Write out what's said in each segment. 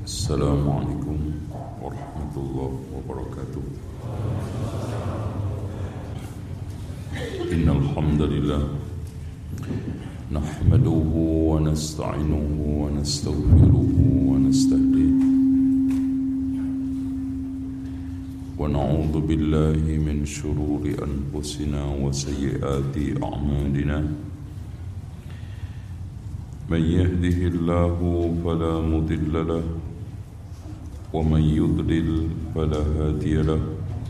Assalamualaikum warahmatullahi wabarakatuh. Innal hamdalillah nahmaduhu wa nasta'inuhu wa nastaghfiruhu wa nastahdiih wa na'udzu billahi min shururi anfusina wa sayyiati a'malina. Man yahdihillahu fala mudilla lahu wa man yudlil fala hadiya lahu.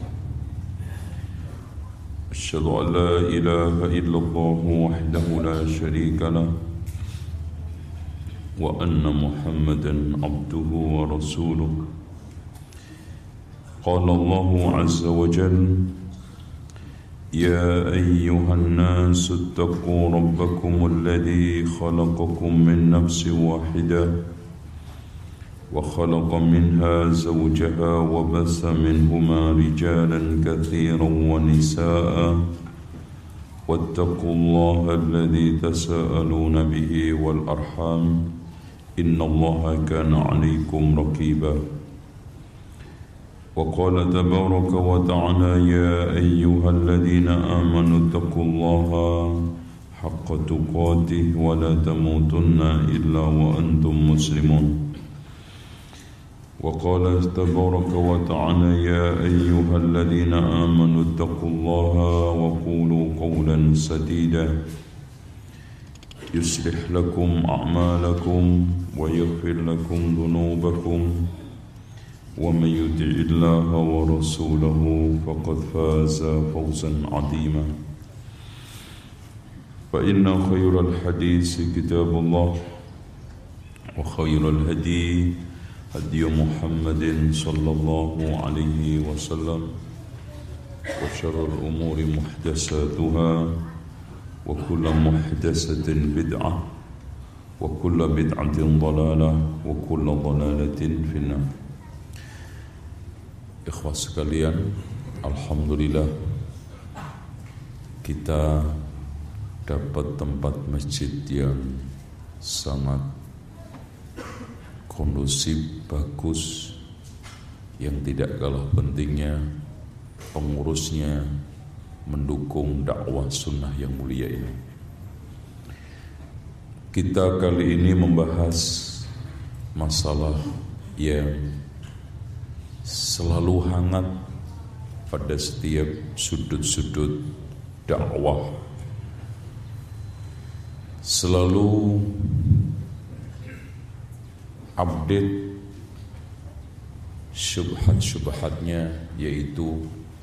Asyhadu an la ilaha illallah wahdahu la syarika lahu wa anna Muhammadan abduhu wa rasuluh. Qala Allahu azza wa jalla: يا أيها الناس اتقوا ربكم الذي خلقكم من نفس واحدة وخلق منها زوجها وبث منهما رجالا كثيرا ونساء واتقوا الله الذي تساءلون به والأرحام إن الله كان عليكم رقيبا. وقال تبارك وتعالى: يا أيها الذين آمنوا اتقوا الله حق تقاته ولا تموتن إلا وأنتم مسلمون. وقال تبارك وتعالى: يا أيها الذين آمنوا اتقوا الله وقولوا قولا سديدا يصلح لكم أعمالكم ويغفر لكم ذنوبكم ومن يطع الله ورسوله فقد فاز فوزا عظيما. فإن خير الحديث كتاب الله وخير الهدي هدي محمد صلى الله عليه وسلم وشر الأمور محدثاتها وكل محدثة بدعة وكل بدعة ضلالة وكل ضلالة في النار. Ikhwah sekalian, alhamdulillah kita dapat tempat masjid yang sangat kondusif, bagus, yang tidak kalah pentingnya pengurusnya mendukung dakwah sunnah yang mulia ini. Kita kali ini membahas masalah yang selalu hangat pada setiap sudut-sudut dakwah, selalu update syubhat-syubhatnya, yaitu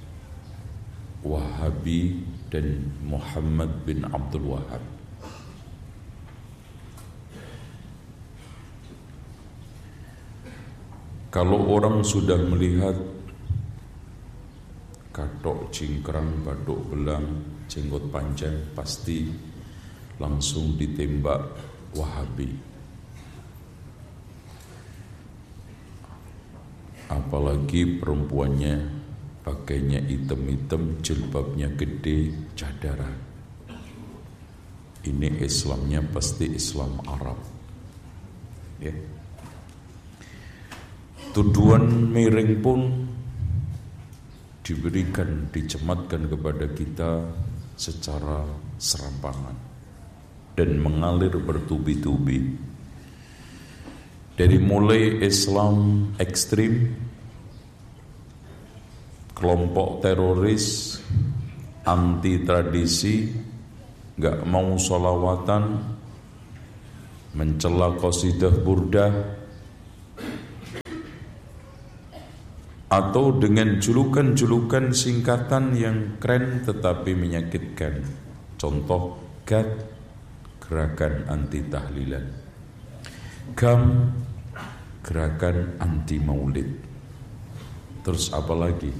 Wahabi dan Muhammad bin Abdul Wahab. Kalau orang sudah melihat katok cingkrang, baduk belang, jenggot panjang, pasti langsung ditembak Wahabi. Apalagi perempuannya pakainya hitam-hitam, jilbabnya gede, cadaran. Ini Islamnya pasti Islam Arab, ya. Tuduhan miring pun diberikan, dicematkan kepada kita secara serampangan dan mengalir bertubi-tubi. Dari mulai Islam ekstrim, kelompok teroris, anti tradisi, gak mau sholawatan, mencela qasidah burdah, atau dengan julukan-julukan singkatan yang keren tetapi menyakitkan. Contoh GAT, gerakan anti tahlilan; GAM, gerakan anti maulid. Terus apa lagi?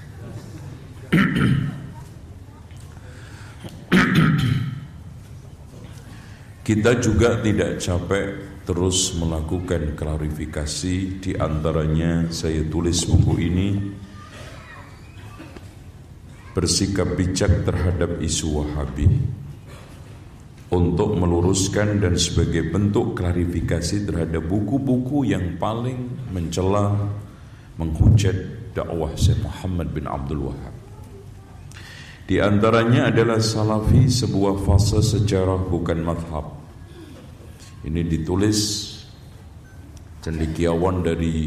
Kita juga tidak capek terus melakukan klarifikasi. Di antaranya saya tulis buku ini, bersikap bijak terhadap isu Wahabi. untuk meluruskan dan sebagai bentuk klarifikasi terhadap buku-buku yang paling mencela, menghujat dakwah Syekh Muhammad bin Abdul Wahhab. Di antaranya adalah Salafi, sebuah fase sejarah bukan madhab. Ini ditulis cendekiawan dari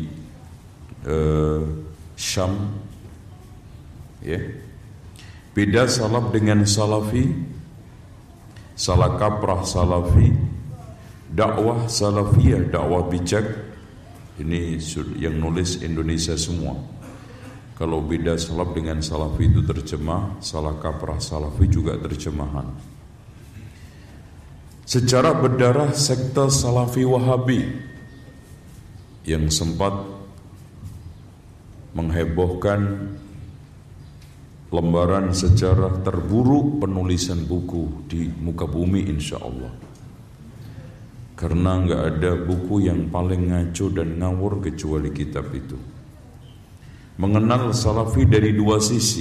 Syam, ya. Beda salaf dengan Salafi, salah kaprah Salafi, dakwah Salafiyah, dakwah bijak. Ini yang nulis Indonesia semua. Kalau beda salaf dengan Salafi itu terjemah, salah kaprah Salafi juga terjemahan. Sejarah berdarah sekte Salafi Wahabi yang sempat menghebohkan lembaran sejarah terburuk penulisan buku di muka bumi insya Allah. Karena nggak ada buku yang paling ngaco dan ngawur kecuali kitab itu. Mengenal Salafi dari dua sisi.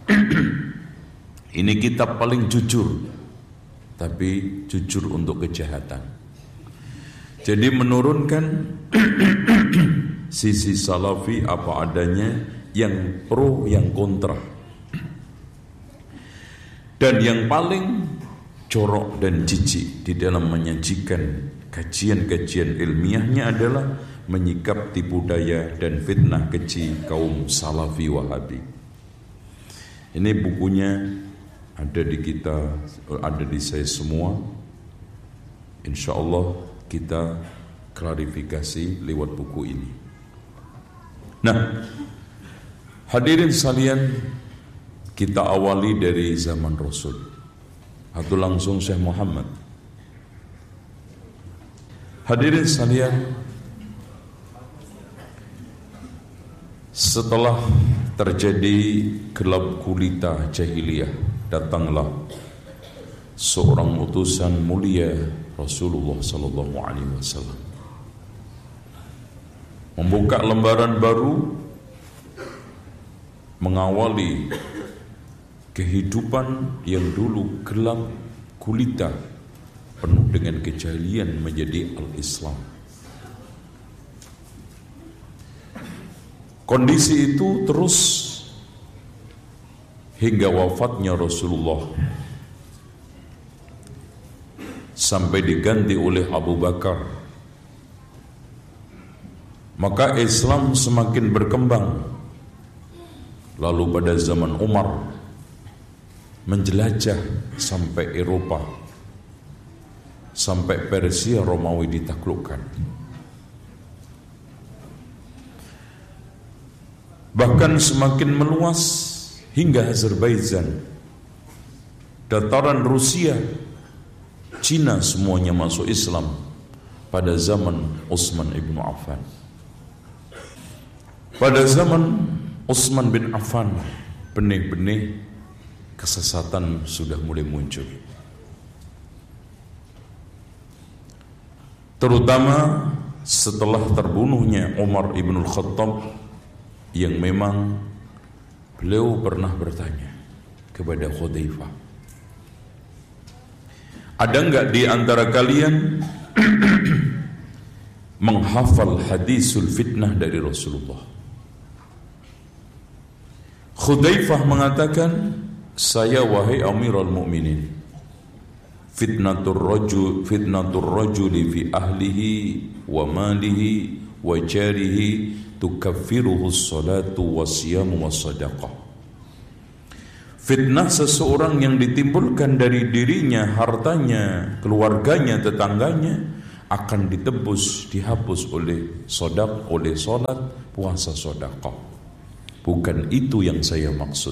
Ini kitab paling jujur, tapi jujur untuk kejahatan. Jadi menurunkan sisi Salafi apa adanya, yang pro, yang kontra. Dan yang paling corok dan jijik di dalam menyajikan kajian-kajian ilmiahnya adalah menyikap tipu daya dan fitnah keji kaum Salafi Wahabi. Ini bukunya ada di kita, ada di saya semua. Insya Allah kita klarifikasi lewat buku ini. Nah, hadirin sekalian, kita awali dari zaman Rasul atau langsung Syekh Muhammad. Hadirin sekalian, setelah terjadi gelap gulita jahiliyah, datanglah seorang utusan mulia Rasulullah sallallahu alaihi wasallam, membuka lembaran baru, mengawali kehidupan yang dulu gelap gulita penuh dengan kejahilian menjadi al-Islam. Kondisi itu terus hingga wafatnya Rasulullah, sampai diganti oleh Abu Bakar. Maka Islam semakin berkembang. Lalu pada zaman Umar menjelajah sampai Eropa, sampai Persia Romawi ditaklukkan. Bahkan semakin meluas hingga Azerbaijan, dataran Rusia, Cina, semuanya masuk Islam pada zaman Utsman ibn Affan. Pada zaman Utsman bin Affan, benih-benih kesesatan sudah mulai muncul. Terutama setelah terbunuhnya Umar ibn Khattab, yang memang beliau pernah bertanya kepada Hudzaifah, ada enggak di antara kalian menghafal hadisul fitnah dari Rasulullah? Hudzaifah mengatakan, saya wahai Amirul Mukminin, fitnatur rajuli fi ahlihi wa malihi wa jarihi tukaffiruhu as-salatu was-siyamu was-sadaqah. Fitnah seseorang yang ditimbulkan dari dirinya, hartanya, keluarganya, tetangganya akan ditebus, dihapus oleh salat, puasa, sedekah. Bukan itu yang saya maksud.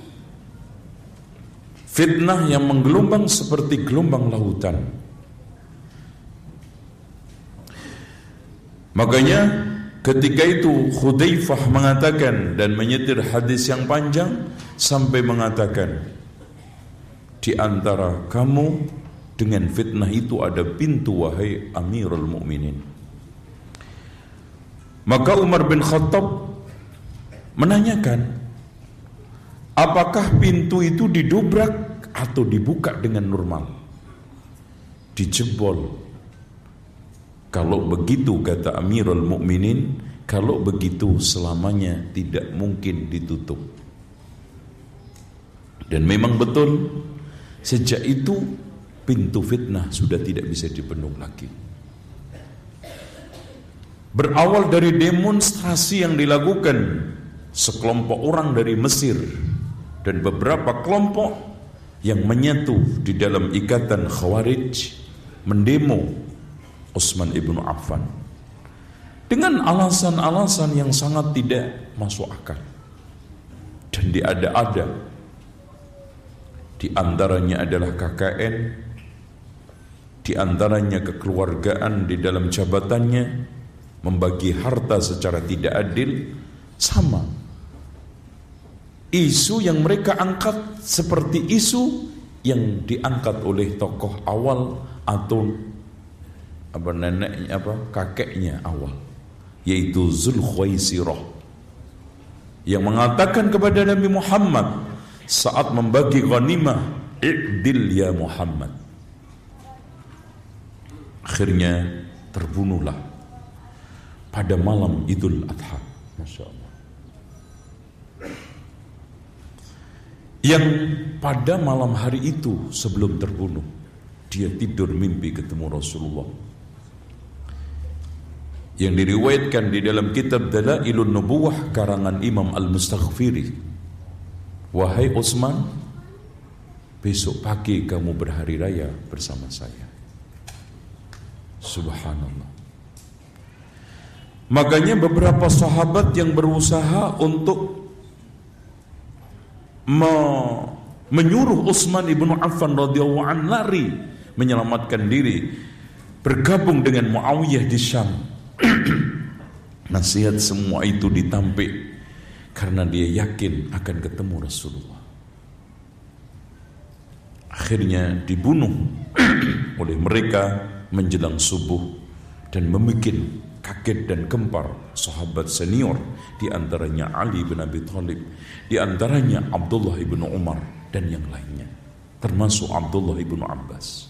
Fitnah yang menggelombang seperti gelombang lautan. Makanya ketika itu Hudzaifah mengatakan dan menyetir hadis yang panjang sampai mengatakan, di antara kamu dengan fitnah itu ada pintu, wahai Amirul Mukminin. Maka Umar bin Khattab menanyakan, apakah pintu itu didobrak atau dibuka dengan normal? dijebol. Kalau begitu, kata Amirul Mukminin, kalau begitu selamanya tidak mungkin ditutup. Dan memang betul, sejak itu pintu fitnah sudah tidak bisa dipenuhi lagi. Berawal dari demonstrasi yang dilakukan sekelompok orang dari Mesir dan beberapa kelompok yang menyatu di dalam ikatan Khawarij mendemo Utsman ibnu Affan dengan alasan-alasan yang sangat tidak masuk akal dan diada-ada. Di antaranya adalah KKN, di antaranya kekeluargaan di dalam jabatannya, membagi harta secara tidak adil. Sama isu yang mereka angkat seperti isu yang diangkat oleh tokoh awal atau kakeknya awal, yaitu Zulkhuwaisirah, yang mengatakan kepada Nabi Muhammad saat membagi ghanimah, "I'dil ya Muhammad." Akhirnya terbunuhlah pada malam Idul Adha. Masya Allah. Yang pada malam hari itu sebelum terbunuh, dia tidur mimpi ketemu Rasulullah. Yang diriwayatkan di dalam kitab Dalailun Nubuwah karangan Imam Al-Mustaghfiri, "Wahai Utsman, besok pagi kamu berhari raya bersama saya." Subhanallah. Makanya beberapa sahabat yang berusaha untuk menyuruh Utsman ibnu Affan radhiyallahu anhu lari menyelamatkan diri, bergabung dengan Muawiyah di Syam. Nasihat semua itu ditampik karena dia yakin akan ketemu Rasulullah. Akhirnya dibunuh oleh mereka menjelang subuh dan membuat kaget dan gempar sahabat senior, di antaranya Ali bin Abi Thalib, di antaranya Abdullah bin Umar dan yang lainnya, termasuk Abdullah bin Abbas.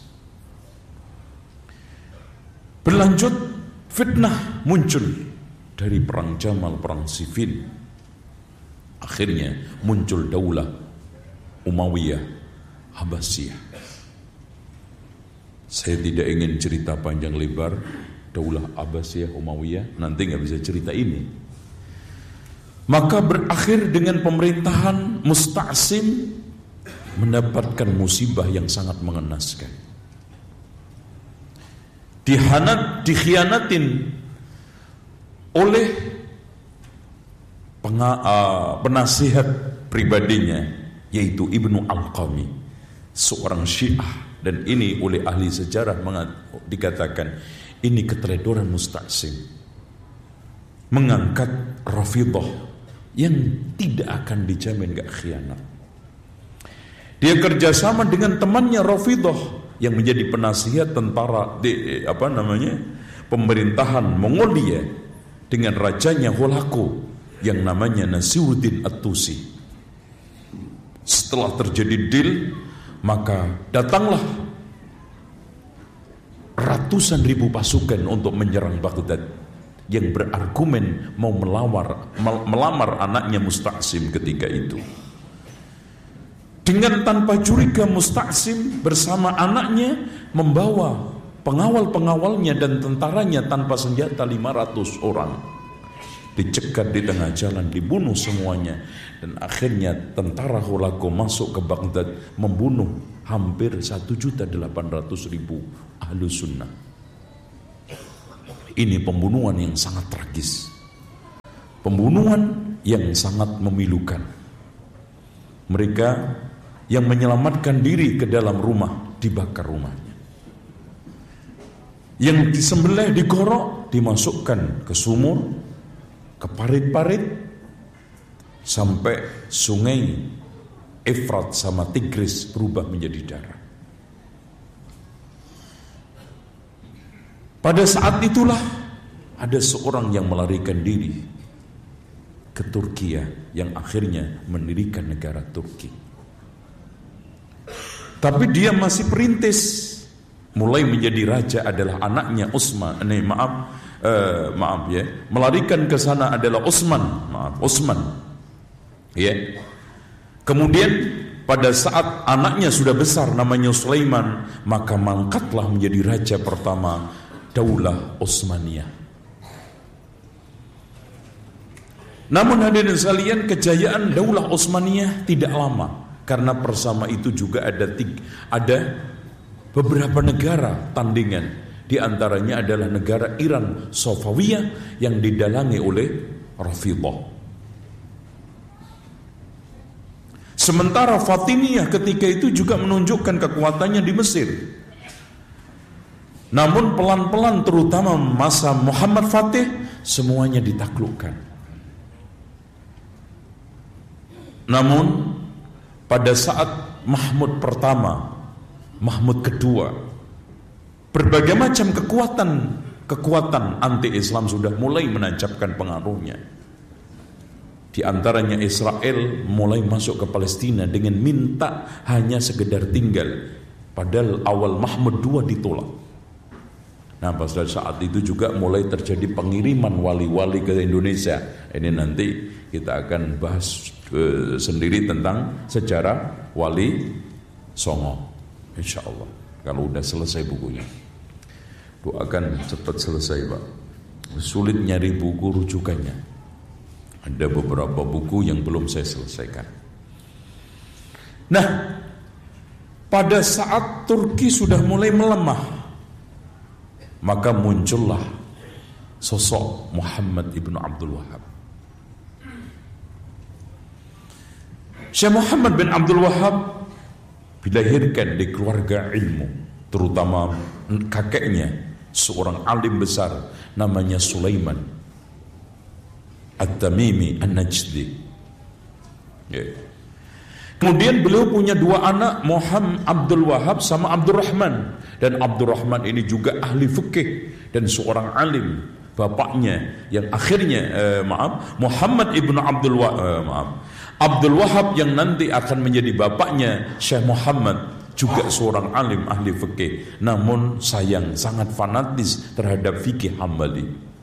Berlanjut, fitnah muncul dari perang Jamal, perang Siffin. Akhirnya muncul daulah Umayyah Abbasiyah. Saya tidak ingin cerita panjang lebar daulah Abbasiyah Umayyah, nanti nggak bisa cerita ini. Maka berakhir dengan pemerintahan Musta'sim mendapatkan musibah yang sangat mengenaskan. Dikhianatin oleh penasihat pribadinya, yaitu Ibnu Al-Qami, seorang Syiah. Dan ini oleh ahli sejarah dikatakan ini keteledoran Musta'sim, mengangkat Rafidah yang tidak akan dijamin gak khianat. Dia kerjasama dengan temannya Rafidah yang menjadi penasihat tentara pemerintahan Mongolia dengan rajanya Holako yang namanya Nasiruddin At-Tusi. Setelah terjadi deal, maka datanglah ratusan ribu pasukan untuk menyerang Baghdad yang berargumen mau melamar anaknya Musta'sim ketika itu. Dengan tanpa curiga Musta'sim bersama anaknya membawa pengawal-pengawalnya dan tentaranya tanpa senjata 500 orang. Dicegat di tengah jalan, dibunuh semuanya. Dan akhirnya tentara Holako masuk ke Baghdad, membunuh hampir 1.800.000 ahlu sunnah. Ini pembunuhan yang sangat tragis, pembunuhan yang sangat memilukan. Mereka yang menyelamatkan diri ke dalam rumah, dibakar rumahnya. Yang disembelih, digorok, dimasukkan ke sumur, ke parit-parit, sampai sungai Efrat sama Tigris berubah menjadi darah. Pada saat itulah ada seorang yang melarikan diri ke Turkiya, yang akhirnya mendirikan negara Turki. Tapi dia masih perintis, mulai menjadi raja adalah anaknya Utsman. Melarikan ke sana adalah Utsman. Ya. Kemudian pada saat anaknya sudah besar namanya Sulaiman, maka mangkatlah menjadi raja pertama Daulah Utsmaniyah. Namun hadirin sekalian, kejayaan Daulah Utsmaniyah tidak lama, karena bersama itu juga ada beberapa negara tandingan. Di antaranya adalah negara Iran Safawiyah yang didalangi oleh Rafidhah. Sementara Fatimiyah ketika itu juga menunjukkan kekuatannya di Mesir. Namun pelan-pelan, terutama masa Muhammad Fatih, semuanya ditaklukkan. Namun pada saat Mahmud pertama, Mahmud kedua, berbagai macam kekuatan anti-Islam sudah mulai menancapkan pengaruhnya. Di antaranya Israel mulai masuk ke Palestina dengan minta hanya sekedar tinggal, padahal awal Mahmud II ditolak. Nah, pada saat itu juga mulai terjadi pengiriman wali-wali ke Indonesia. Ini nanti kita akan bahas sendiri tentang sejarah Wali Songo, insya Allah, kalau udah selesai bukunya. Doakan cepat selesai, Pak. Sulit nyari buku rujukannya. Ada beberapa buku yang belum saya selesaikan. Nah, pada saat Turki sudah mulai melemah, maka muncullah sosok Muhammad ibn Abdul Wahhab. Syekh Muhammad bin Abdul Wahhab dilahirkan di keluarga ilmu, terutama kakeknya seorang alim besar namanya Sulaiman At-Tamimi An-Najdi. Ya. Kemudian beliau punya dua anak, Muhammad Abdul Wahhab sama Abdurrahman. Dan Abdurrahman ini juga ahli fikih dan seorang alim. Bapaknya yang akhirnya Muhammad ibn Abdul Wahhab yang nanti akan menjadi bapaknya Syekh Muhammad, juga seorang alim ahli fikih. Namun sayang, sangat fanatis terhadap fikih Hambali.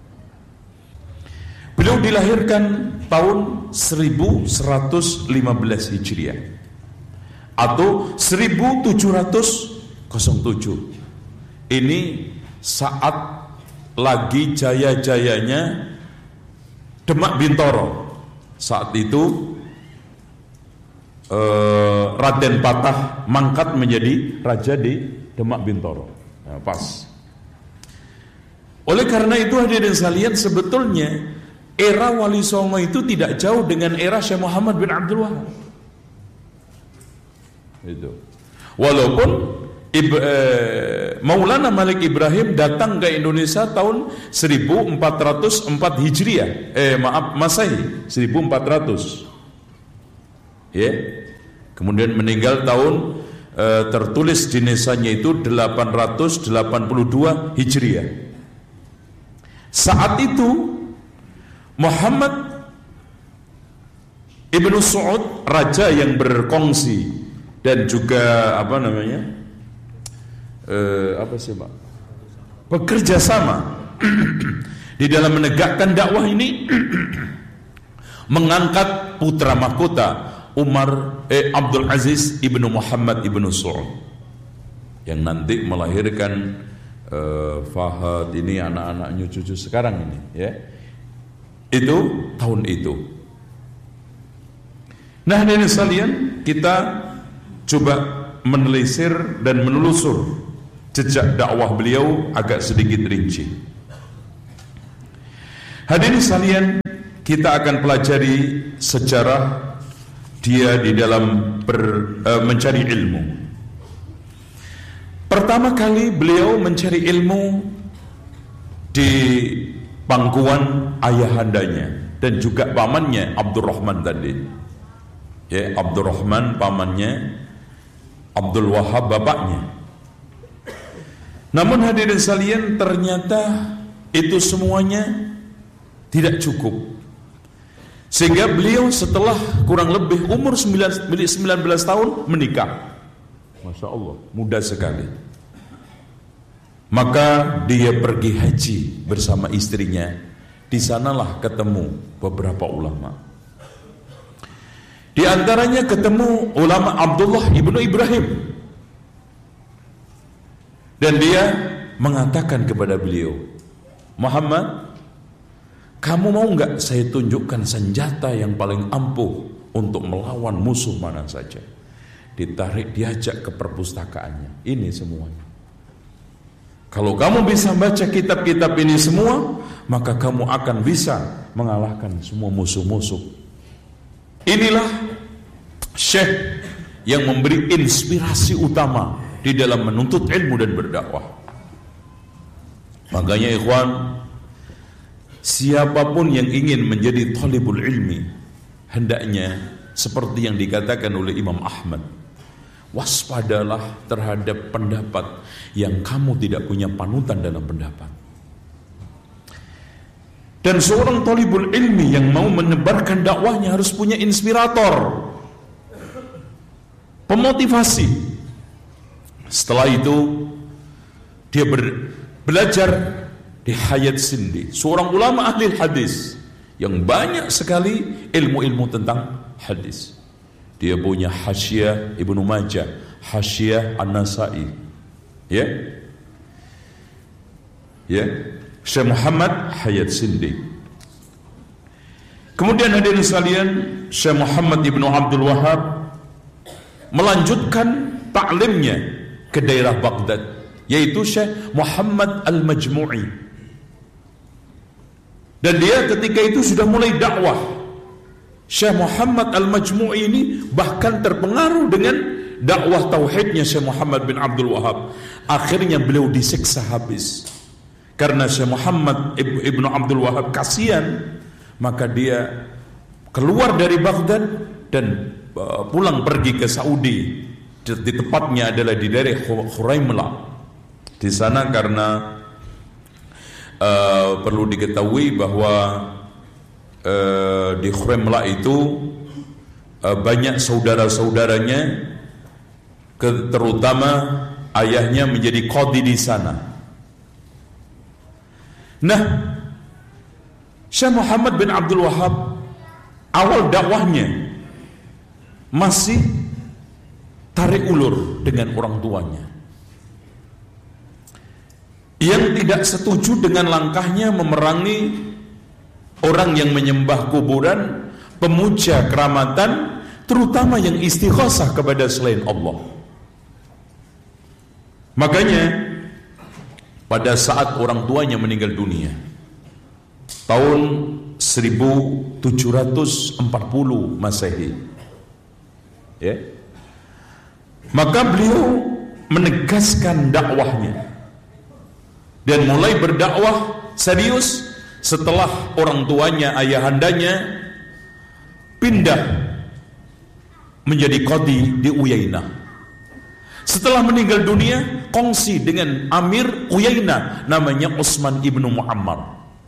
Beliau dilahirkan tahun 1115 Hijriah atau 1707. Ini saat lagi jaya-jayanya Demak Bintoro. Saat itu Raden Patah mangkat menjadi raja di Demak Bintoro. Nah, pas. Oleh karena itu hadirin sekalian, sebetulnya era Wali Songo itu tidak jauh dengan era Syekh Muhammad bin Abdul Wahhab. Itu. Walaupun Maulana Malik Ibrahim datang ke Indonesia tahun 1404 Hijriah, Masehi 1400. Ya. Kemudian meninggal tahun tertulis di nesanya itu 882 Hijriah. Saat itu Muhammad Ibnu Saud, raja yang berkongsi dan juga bekerja sama di dalam menegakkan dakwah ini, mengangkat putra mahkota Abdul Aziz Ibnu Muhammad Ibnu Saud yang nanti melahirkan Fahad, ini anak-anaknya cucu sekarang ini, ya. Itu tahun itu. Nah, hadirin sekalian, kita coba menelisir dan menelusur jejak dakwah beliau agak sedikit rinci. Hadirin sekalian, kita akan pelajari sejarah dia di dalam mencari ilmu. Pertama kali beliau mencari ilmu di pangkuan ayahandanya dan juga pamannya Abdurrahman tadi. Ya, Abdurrahman pamannya, Abdul Wahhab bapaknya. Namun hadirin sekalian, ternyata itu semuanya tidak cukup. Sehingga beliau setelah kurang lebih umur 19 tahun menikah. Masya Allah, muda sekali. Maka dia pergi haji bersama istrinya. Di sanalah ketemu beberapa ulama. Di antaranya ketemu ulama Abdullah ibnu Ibrahim. Dan dia mengatakan kepada beliau, Muhammad, kamu mau enggak saya tunjukkan senjata yang paling ampuh untuk melawan musuh mana saja? Ditarik, diajak ke perpustakaannya. Ini semuanya. Kalau kamu bisa baca kitab-kitab ini semua, maka kamu akan bisa mengalahkan semua musuh-musuh. Inilah Syekh yang memberi inspirasi utama di dalam menuntut ilmu dan berdakwah. Makanya ikhwan, siapapun yang ingin menjadi thalibul ilmi, hendaknya seperti yang dikatakan oleh Imam Ahmad, waspadalah terhadap pendapat yang kamu tidak punya panutan dalam pendapat. Dan seorang thalibul ilmi yang mau menebarkan dakwahnya harus punya inspirator, pemotivasi. Setelah itu dia belajar di Hayat Sindi, seorang ulama ahli hadis yang banyak sekali ilmu-ilmu tentang hadis. Dia punya Hasyiah Ibnu Majah, Hasyiah An-Nasai. Ya. Syekh Muhammad Hayat Sindi. Kemudian hadirin sekalian, Syekh Muhammad Ibnu Abdul Wahhab melanjutkan ta'limnya ke daerah Baghdad, yaitu Syekh Muhammad Al-Majmu'i. Dan dia ketika itu sudah mulai dakwah. Syekh Muhammad Al-Majmu'i ini bahkan terpengaruh dengan dakwah tauhidnya Syekh Muhammad bin Abdul Wahhab. Akhirnya beliau disiksa habis. Karena Syekh Muhammad Ibnu Abdul Wahhab kasihan, maka dia keluar dari Baghdad dan pulang pergi ke Saudi. Di tepatnya adalah di daerah Khuraimlah. Di sana karena perlu diketahui bahwa di Khuraimlah itu banyak saudara-saudaranya, terutama ayahnya menjadi qadhi di sana. Nah, Syekh Muhammad bin Abdul Wahhab awal dakwahnya masih tarik ulur dengan orang tuanya, yang tidak setuju dengan langkahnya memerangi orang yang menyembah kuburan, pemuja keramatan, terutama yang istighosah kepada selain Allah. Makanya pada saat orang tuanya meninggal dunia tahun 1740 Masehi, ya, maka beliau menegaskan dakwahnya dan mulai berdakwah serius setelah orang tuanya, ayahandanya pindah menjadi qadhi di Uyainah. Setelah meninggal dunia, kongsi dengan Amir Uyainah namanya Utsman ibnu Muammar.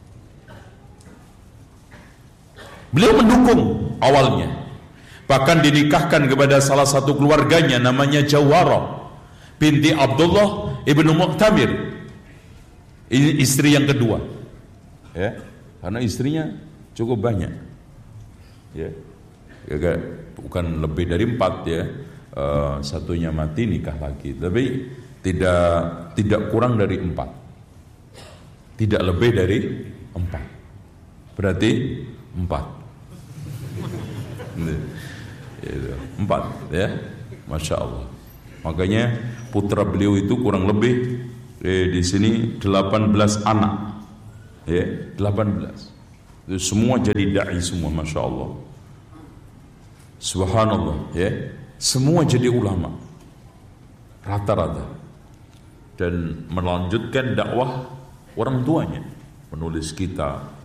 Beliau mendukung awalnya, bahkan dinikahkan kepada salah satu keluarganya namanya Jawara binti Abdullah ibnu Mu'tamir. Ini istri yang kedua, ya, karena istrinya cukup banyak, ya, bukan lebih dari 4, ya. Satunya mati, nikah lagi, tapi tidak kurang dari 4, tidak lebih dari 4, berarti 4, 4, ya, Masya Allah. Makanya putra beliau itu kurang lebih di sini 18 anak, ya, 18. Itu semua jadi dai semua, Masya Allah, Subhanallah, ya. Semua jadi ulama rata-rata dan melanjutkan dakwah orang tuanya, menulis kitab,